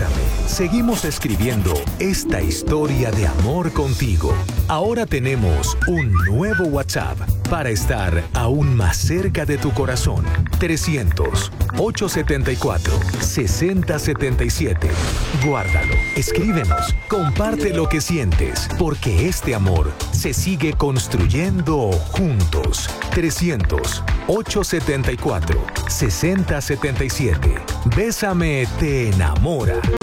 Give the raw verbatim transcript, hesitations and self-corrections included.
Bésame, seguimos escribiendo esta historia de amor contigo. Ahora tenemos un nuevo WhatsApp para estar aún más cerca de tu corazón. trescientos, ochocientos setenta y cuatro, sesenta setenta y siete. Guárdalo, escríbenos, comparte lo que sientes, porque este amor se sigue construyendo juntos. trescientos, ochocientos setenta y cuatro, sesenta setenta y siete. Bésame te enamora.